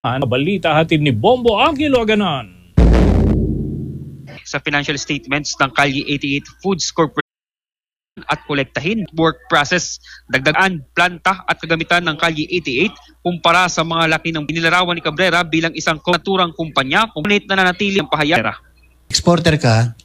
Balita hatid ni Bombo Aguilo Aganan. Sa financial statements ng Kalye 88 Foods Corporation at kolektahin work process, dagdagan, planta at kagamitan ng Kalye 88 kumpara sa mga laki ng binilarawan ni Cabrera bilang isang naturang kumpanya kung ngunit nananatili ang pahayag. Exporter ka,